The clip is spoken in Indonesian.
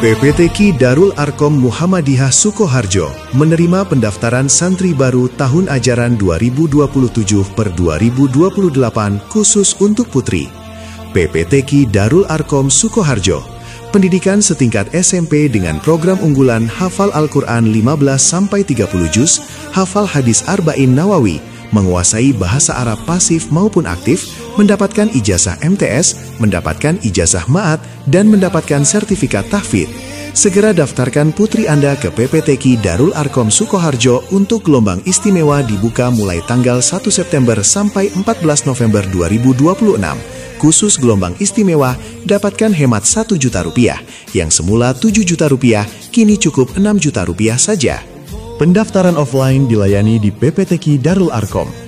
PPTQ Darul Arkom Muhammadiyah Sukoharjo menerima pendaftaran santri baru tahun ajaran 2027 per 2028 khusus untuk putri. PPTQ Darul Arkom Sukoharjo, pendidikan setingkat SMP dengan program unggulan hafal Al-Quran 15-30 juz, hafal hadis Arba'in Nawawi, menguasai bahasa Arab pasif maupun aktif, mendapatkan ijazah MTS, mendapatkan ijazah Ma'at, dan mendapatkan sertifikat tahfidz. Segera daftarkan putri Anda ke PPTQ Darul Arkom Sukoharjo untuk gelombang istimewa dibuka mulai tanggal 1 September sampai 14 November 2026. Khusus gelombang istimewa, dapatkan hemat Rp1 juta, yang semula Rp7 juta, kini cukup Rp6 juta saja. Pendaftaran offline dilayani di PPTQ Darul Arkom.